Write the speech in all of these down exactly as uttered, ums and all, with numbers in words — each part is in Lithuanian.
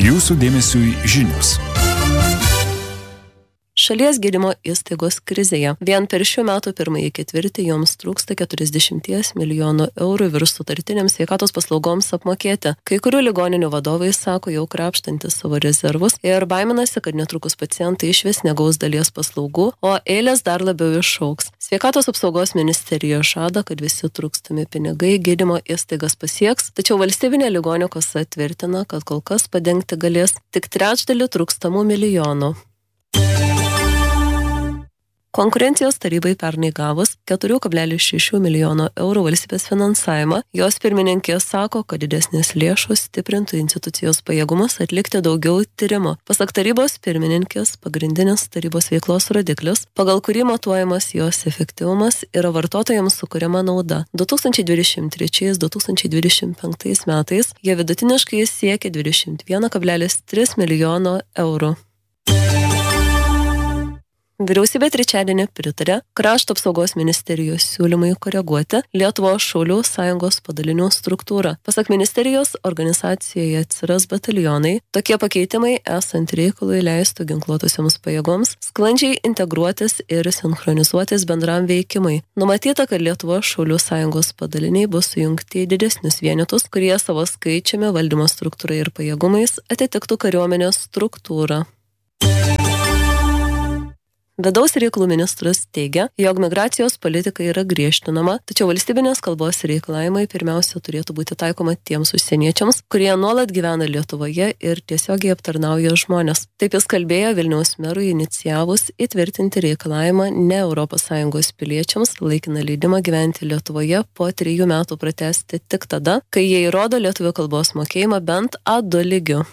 Jūsų dėmesiui žinios. Šalies gydymo įstaigos krizėje. Vien per šių metų pirmąjį ketvirtį joms trūksta keturiasdešimt milijonų eurų virš sutartinėms sveikatos paslaugoms apmokėti. Kai kurių ligoninių vadovai sako jau krapštantis savo rezervus ir baiminasi, kad netrukus pacientai išvis negaus dalies paslaugų, o eilės dar labiau išaugs. Sveikatos apsaugos ministerija žada, kad visi trūkstami pinigai gydymo įstaigas pasieks, tačiau valstybinė ligonių kasa tvirtina, kad kol kas padengti galės tik trečdalį trūkstamų milijonų. Konkurencijos tarybai pernai gavus keturi kablelis šeši milijono eurų valstybės finansavimą, jos pirmininkė sako, kad didesnės lėšos stiprintų institucijos pajėgumus atlikti daugiau tyrimų. Pasak tarybos pirmininkės, pagrindinis tarybos veiklos rodiklis, pagal kurį matuojamas jos efektyvumas, yra vartotojams sukuriama nauda. du tūkstančiai dvidešimt trečiais - du tūkstančiai dvidešimt penktais metais jie vidutiniškai siekia dvidešimt vienas kablelis tris milijono eurų. Vyriausybė trečiadienį pritarė Krašto apsaugos ministerijos siūlymai koreguoti Lietuvos šaulių sąjungos padalinių struktūrą. Pasak ministerijos, organizacijoje atsiras batalionai. Tokie pakeitimai esant reikalui leistų ginkluotusioms pajėgoms sklandžiai integruotis ir sinchronizuotis bendram veikimui. Numatyta, kad Lietuvos šaulių sąjungos padaliniai bus sujungti į didesnius vienetus, kurie savo skaičiumi, valdymo struktūrai ir pajėgumais atitiktų kariuomenės struktūrą. Vidaus reikalų ministras teigia, jog migracijos politika yra griežtinama, tačiau valstybinės kalbos reikalavimai pirmiausia turėtų būti taikoma tiems užsieniečiams, kurie nuolat gyvena Lietuvoje ir tiesiogiai aptarnauja žmonės. Taip jis kalbėjo Vilniaus merui inicijavus įtvirtinti reikalavimą ne Europos Sąjungos piliečiams laikiną leidimą gyventi Lietuvoje po trijų metų pratęsti tik tada, kai jie įrodo lietuvių kalbos mokėjimą bent A du lygiu.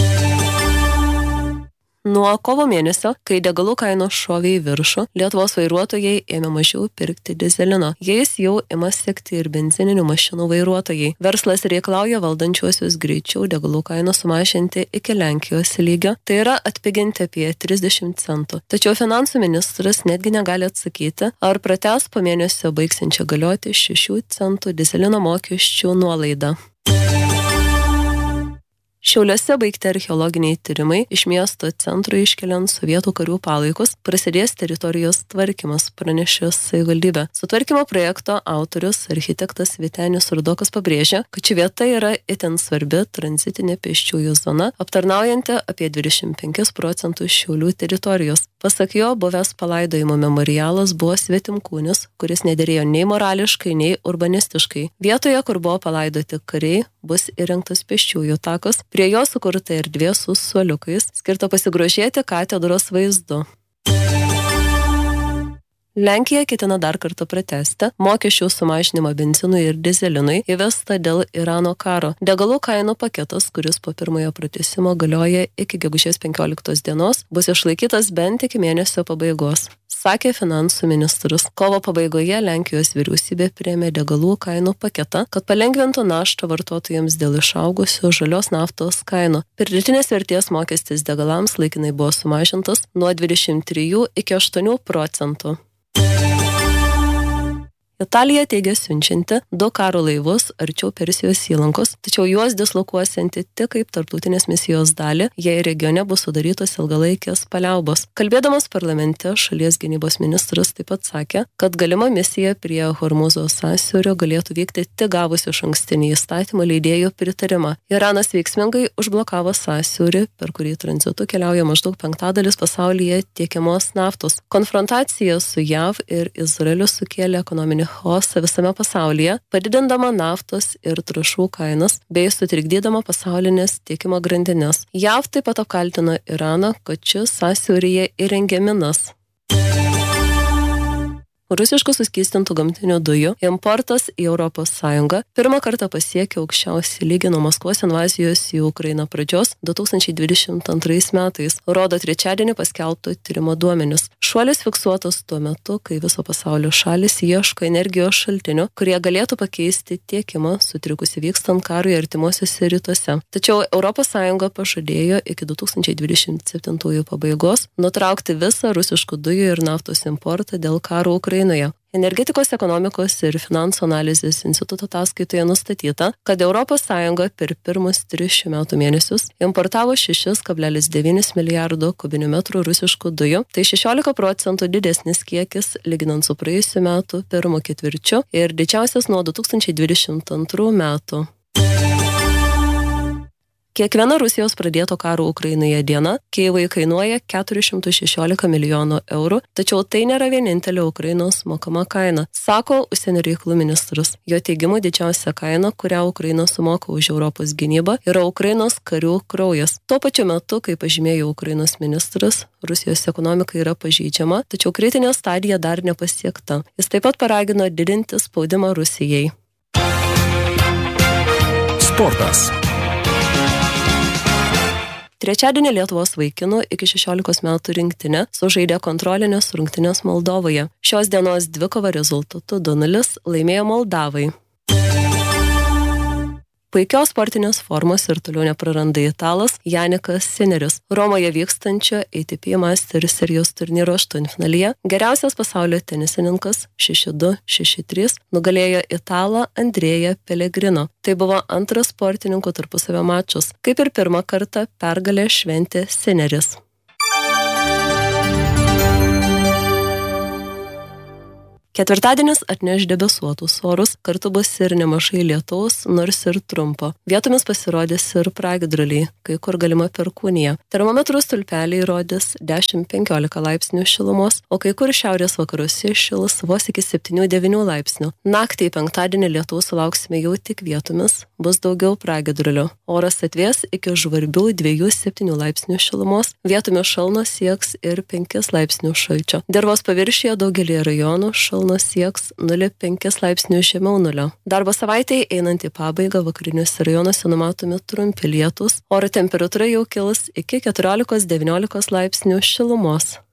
Nuo kovo mėnesio, kai degalų kainos šovė į viršų, Lietuvos vairuotojai ėmė mažiau pirkti dizelino. Jais jau ima sekti ir benzininių mašinų vairuotojai. Verslas reikalauja valdančiuosius greičiau degalų kainą sumažinti iki Lenkijos lygio, tai yra atpiginti apie trisdešimt centų. Tačiau finansų ministras netgi negali atsakyti, ar pratęs po mėnesio baigsiančią galioti šešių centų dizelino mokesčių nuolaidą. Šiauliuose baigti archeologiniai tyrimai, iš miesto centro iškeliant sovietų karių palaikus, prasidės teritorijos tvarkymas, pranešė savivaldybė. Sutvarkymo projekto autorius, architektas Vytenis Rudokas pabrėžė, kad ši vieta yra itin svarbi tranzitinė pėsčiųjų zona, aptarnaujanti apie dvidešimt penkis procentus Šiaulių teritorijos. Pasak jo, buvęs palaidojimo memorialas buvo svetimkūnis, kuris nederėjo nei morališkai, nei urbanistiškai. Vietoje, kur buvo palaidoti kariai, bus įrengtas pėsčiųjų takas, prie jo sukurta erdvė su suoliukais, skirta pasigrožėti katedros vaizdu. Lenkija ketina dar kartą pratęsti mokesčių sumažinimą benzinui ir dizelinui įvestą dėl Irano karo. Degalų kainų paketas, kuris po pirmojo pratęsimo galioja iki gegužės penkioliktos dienos, bus išlaikytas bent iki mėnesio pabaigos, sakė finansų ministras. Kovo pabaigoje Lenkijos vyriausybė priėmė degalų kainų paketą, kad palengvintų naštą vartotojams dėl išaugusių žalios naftos kainų. Pridėtinės vertės mokestis degalams laikinai buvo sumažintas nuo dvidešimt trijų iki aštuonių procentų. Italija teigia siunčianti du karo laivus arčiau Persijos įlankos, tačiau juos dislokuosianti tik kaip tarptautinės misijos dalį, jei regione bus sudarytos ilgalaikės paliaubos. Kalbėdamas parlamente, šalies gynybos ministras taip pat sakė, kad galima misija prie Hormuzo sąsiaurio galėtų vykti tik gavus išankstinį įstatymų leidėjų pritarimą. Iranas veiksmingai užblokavo sąsiaurį, per kurį tranzitu keliauja maždaug penktadalis pasaulyje tiekiamos naftos. Konfrontacija su J A V ir Izraeliu sukėlė ekonominį chaosą visame pasaulyje, padidindama naftos ir trąšų kainas bei sutrikdydama pasaulinės tiekimo grandinės. J A V taip pat apkaltino Iraną, kad šis sąsiauryje įrengė minas. Rusiškų suskystintų gamtinių dujų importas į Europos Sąjungą pirmą kartą pasiekė aukščiausią lygį nuo Maskvos invazijos į Ukrainą pradžios du tūkstančiai dvidešimt antrais metais, rodo trečiadienį paskelbto tyrimo duomenis. Šuolis fiksuotas tuo metu, kai viso pasaulio šalis ieško energijos šaltinių, kurie galėtų pakeisti tiekimą sutrikusi vykstant karui artimuosiuose rytuose. Tačiau Europos Sąjunga pažadėjo iki du tūkstančiai dvidešimt septintųjų pabaigos nutraukti visą rusiškų dujų ir naftos importą dėl karo Ukrainoje. Energetikos, ekonomikos ir finansų analizės instituto ataskaitoje nustatyta, kad Europos Sąjunga per pirmus tris šių metų mėnesius importavo šeši kablelis devyni milijardo kubinių metrų rusiškų dujų, tai šešiolika procentų didesnis kiekis lyginant su praėjusiu metu pirmu ketvirčiu ir didžiausias nuo du tūkstančiai dvidešimt antrų metų. Kiekviena Rusijos pradėto karo Ukrainoje diena Kijevui kainuoja keturis šimtus šešiolika milijonų eurų, tačiau tai nėra vienintelė Ukrainos mokama kaina, sako užsienio reikalų ministras. Jo teigimu didžiausia kaina, kurią Ukraina sumoka už Europos gynybą, yra Ukrainos karių kraujas. Tuo pačiu metu, kaip pažymėjo Ukrainos ministras, Rusijos ekonomika yra pažeidžiama, tačiau kritinė stadija dar nepasiekta. Jis taip pat paragino didinti spaudimą Rusijai. Sportas. Trečiadienį Lietuvos vaikinų iki šešiolikos metų rinktinė sužaidė kontrolinės rungtynės Moldovoje. Šios dienos dvikova rezultatu du nulis laimėjo Moldavai. Puikios sportinės formos ir toliau nepraranda italas Janikas Sineris. Romoje vykstančio A T P Masters serijos turnyro aštuntfinalyje geriausias pasaulio tenisininkas šeši du šeši trys nugalėjo italą Andrėją Pellegrino. Tai buvo antras sportininkų tarpusavio mačas. Kaip ir pirmą kartą pergalę šventė Sineris. Ketvirtadienis atneš debesuotus orus, kartu bus ir nemažai lietaus, nors ir trumpo. Vietomis pasirodys ir pragiedruliai, kai kur galima perkūnija. Termometrų stulpeliai rodys dešimt penkiolika laipsnių šilumos, o kai kur šiaurės vakaruose šils vos iki septynių devynių laipsnių. Naktį penktadienį lietaus sulauksime jau tik vietomis, bus daugiau pragiedrulių. Oras atvės iki žvarbių dviejų septynių laipsnių šilumos, vietomis šalnos sieks ir penkis laipsnių šalčio. Dirvos paviršiuje daugelį rajonų šal šalnos sieks nulį penkis laipsnių žemiau nulio. Darbo savaitėje einant į pabaigą vakariniuose rajonuose numatomi trumpi lietūs, oro temperatūra jau kils iki keturiolikos devyniolikos laipsnių šilumos.